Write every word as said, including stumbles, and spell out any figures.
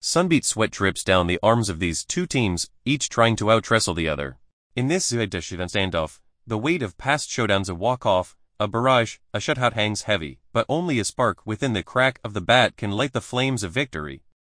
Sunbeat sweat drips down the arms of these two teams, each trying to out-wrestle the other. In this Zuidische standoff, the weight of past showdowns a walk-off, a barrage, a shutout hangs heavy, but only a spark within the crack of the bat can light the flames of victory.